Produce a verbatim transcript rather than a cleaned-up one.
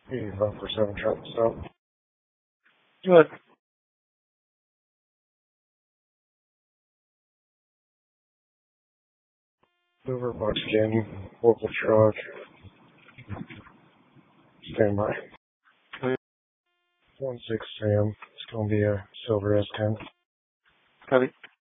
eighty-five percent truck stop. Good. Over Buckskin, local truck. Stand by. Copy. one six Sam. It's going to be a silver S ten. Copy.